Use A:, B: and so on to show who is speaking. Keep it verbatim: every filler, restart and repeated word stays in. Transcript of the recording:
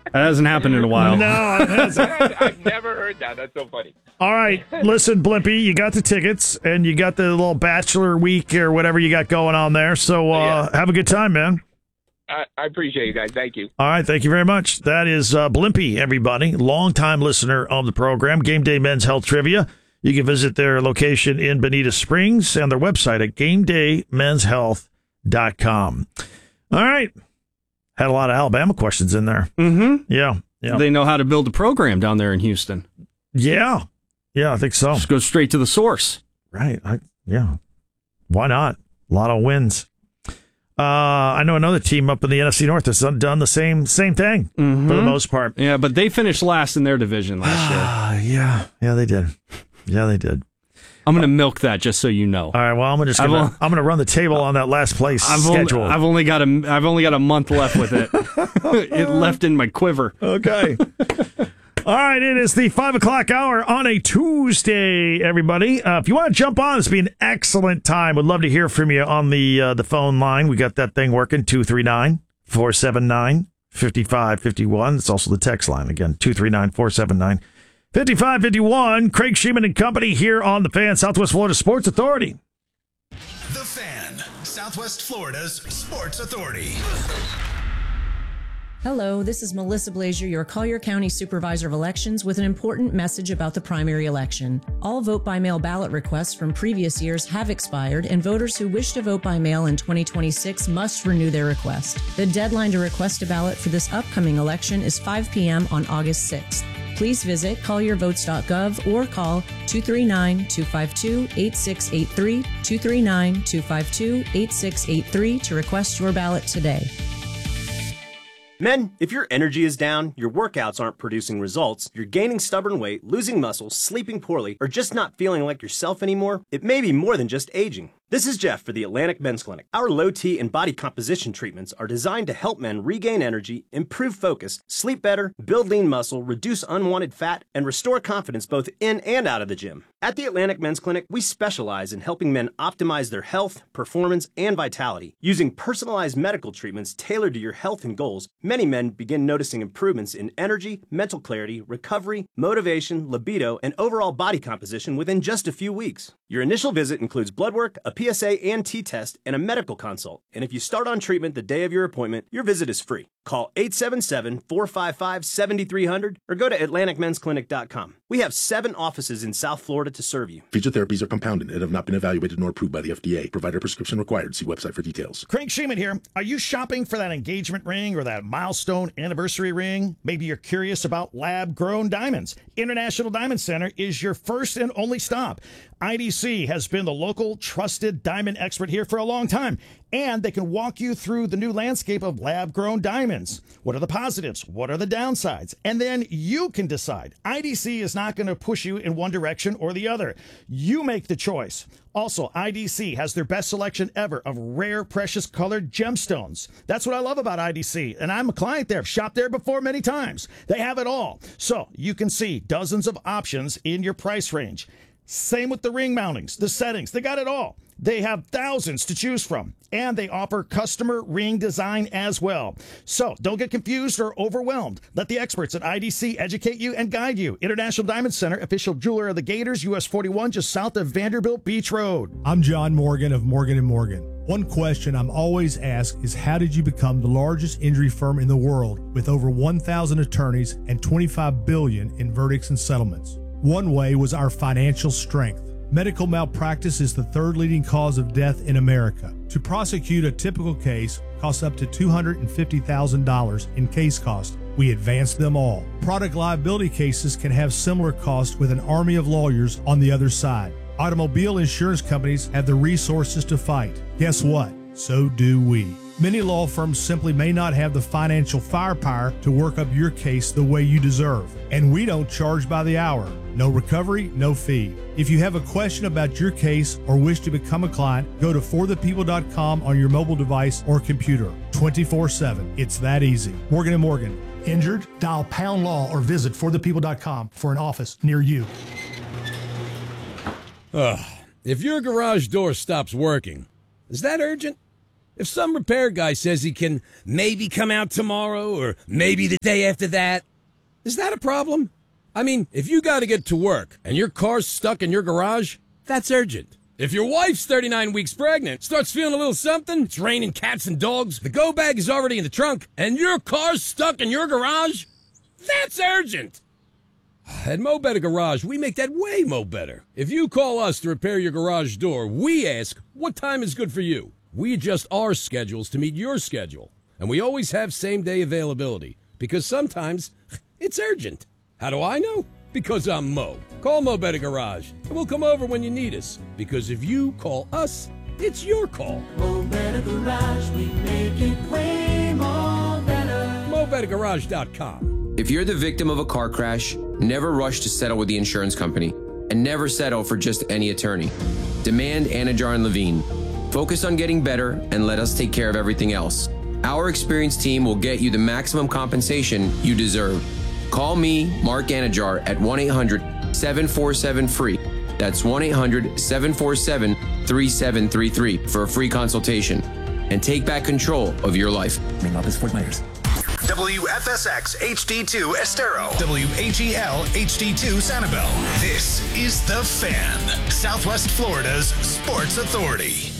A: That hasn't happened in a while.
B: No, it hasn't.
C: I've never heard that. That's so funny.
B: All right, listen, Blimpy, you got the tickets, and you got the little bachelor week or whatever you got going on there, so uh,
C: Yeah.
B: have a good time, man.
C: I, I appreciate you guys. Thank you.
B: All right, thank you very much. That is uh, Blimpy, everybody, longtime listener of the program, Game Day Men's Health Trivia. You can visit their location in Bonita Springs and their website at game day men's health dot com. All right. Had a lot of Alabama questions in there.
A: Mm-hmm.
B: Yeah. Yeah.
A: They know how to build a program down there in Houston.
B: Yeah. Yeah, I think so.
A: Just go straight to the source.
B: Right. I, yeah. Why not? A lot of wins. Uh, I know another team up in the N F C North that's done, done the same same thing
A: Mm-hmm.
B: for the most part.
A: Yeah, but they finished last in their division last year.
B: Uh, yeah. Yeah, they did. Yeah, they did.
A: I'm going to milk that just so you know.
B: All right. Well, I'm just
A: I've
B: gonna
A: on-
B: I'm gonna run the table on that last place
A: I've
B: schedule.
A: only, I've only got a I've only got a month left with it. It left in my quiver.
B: Okay. All right, it is the five o'clock hour on a Tuesday, everybody. Uh, if you want to jump on, it's been an excellent time. Would love to hear from you on the uh, the phone line. We got that thing working, two three nine, four seven nine, five five five one. It's also the text line, again, two three nine, four seven nine, five five five one. Craig Sheeman and Company here on the Fan, Southwest Florida Sports Authority.
D: The Fan, Southwest Florida's Sports Authority.
E: Hello, this is Melissa Blazier, your Collier County Supervisor of Elections, with an important message about the primary election. All vote-by-mail ballot requests from previous years have expired, and voters who wish to vote by mail in twenty twenty-six must renew their request. The deadline to request a ballot for this upcoming election is five p.m. on August sixth. Please visit collier votes dot gov or call two three nine, two five two, eight six eight three, two three nine, two five two, eight six eight three to request your ballot today.
F: Men, if your energy is down, your workouts aren't producing results, you're gaining stubborn weight, losing muscle, sleeping poorly, or just not feeling like yourself anymore, it may be more than just aging. This is Jeff for the Atlantic Men's Clinic. Our low T and body composition treatments are designed to help men regain energy, improve focus, sleep better, build lean muscle, reduce unwanted fat, and restore confidence both in and out of the gym. At the Atlantic Men's Clinic, we specialize in helping men optimize their health, performance, and vitality. Using personalized medical treatments tailored to your health and goals, many men begin noticing improvements in energy, mental clarity, recovery, motivation, libido, and overall body composition within just a few weeks. Your initial visit includes blood work, a P S A and T test, and a medical consult. And if you start on treatment the day of your appointment, your visit is free. Call eight seven seven, four five five, seven three zero zero or go to atlantic men's clinic dot com. We have seven offices in South Florida to serve you.
G: Feature therapies are compounded and have not been evaluated nor approved by the F D A. Provider prescription required. See website for details.
B: Craig Sheeman here. Are you shopping for that engagement ring or that milestone anniversary ring? Maybe you're curious about lab-grown diamonds. International Diamond Center is your first and only stop. I D C has been the local trusted diamond expert here for a long time, and they can walk you through the new landscape of lab-grown diamonds. What are the positives? What are the downsides? And then you can decide. I D C is not going to push you in one direction or the other. You make the choice. Also, I D C has their best selection ever of rare, precious colored gemstones. That's what I love about I D C, and I'm a client there. I've shopped there before many times. They have it all. So you can see dozens of options in your price range. Same with the ring mountings, the settings. They got it all. They have thousands to choose from, and they offer customer ring design as well. So don't get confused or overwhelmed. Let the experts at I D C educate you and guide you. International Diamond Center, official jeweler of the Gators, U S forty-one, just south of Vanderbilt Beach Road.
H: I'm John Morgan of Morgan and Morgan. One question I'm always asked is, how did you become the largest injury firm in the world with over one thousand attorneys and twenty-five billion dollars in verdicts and settlements? One way was our financial strength. Medical malpractice is the third leading cause of death in America. To prosecute a typical case costs up to two hundred fifty thousand dollars in case costs. We advance them all. Product liability cases can have similar costs with an army of lawyers on the other side. Automobile insurance companies have the resources to fight. Guess what? So do we. Many law firms simply may not have the financial firepower to work up your case the way you deserve. And we don't charge by the hour. No recovery, no fee. If you have a question about your case or wish to become a client, go to for the people dot com on your mobile device or computer. twenty-four seven. It's that easy. Morgan and Morgan.
I: Injured? Dial pound law or visit for the people dot com for an office near you.
J: Ugh. If your garage door stops working, is that urgent? If some repair guy says he can maybe come out tomorrow or maybe the day after that, is that a problem? I mean, if you got to get to work and your car's stuck in your garage, that's urgent. If your wife's thirty-nine weeks pregnant, starts feeling a little something, it's raining cats and dogs, the go bag is already in the trunk, and your car's stuck in your garage, that's urgent. At Mo Better Garage, we make that way mo better. If you call us to repair your garage door, we ask, what time is good for you? We adjust our schedules to meet your schedule. And we always have same-day availability, because sometimes it's urgent. How do I know? Because I'm Mo. Call Mo Better Garage, and we'll come over when you need us. Because if you call us, it's your call.
K: Mo Better Garage, we make it way more better.
J: Mo Better Garage dot com.
L: If you're the victim of a car crash, never rush to settle with the insurance company, and never settle for just any attorney. Demand Anajar and Levine. Focus on getting better and let us take care of everything else. Our experienced team will get you the maximum compensation you deserve. Call me, Mark Anajar, at one eight hundred seven four seven free. That's one eight hundred seven four seven three seven three three for a free consultation. And take back control of your life.
M: Main office, Fort Myers.
D: W F S X H D two Estero. W H E L H D two Sanibel. This is The Fan, Southwest Florida's Sports Authority.